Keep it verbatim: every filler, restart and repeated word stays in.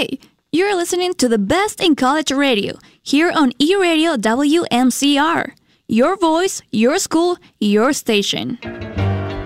Hey, you're listening to the best in college radio here on E-Radio W M C R. Your voice, your school, your station.